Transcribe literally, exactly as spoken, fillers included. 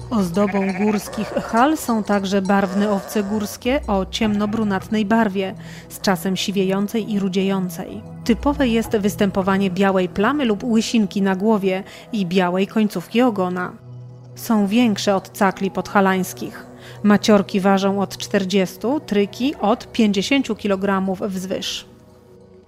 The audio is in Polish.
Ozdobą górskich hal są także barwne owce górskie o ciemnobrunatnej barwie, z czasem siwiejącej i rudziejącej. Typowe jest występowanie białej plamy lub łysinki na głowie i białej końcówki ogona. Są większe od cakli podhalańskich. Maciorki ważą od czterdziestu, tryki od pięćdziesięciu kilogramów wzwyż.